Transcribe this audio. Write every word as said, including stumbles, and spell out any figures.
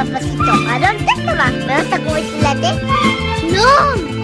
papacito. ¿A dónde, mamá? ¿Me vas a comer chocolate? ¡No!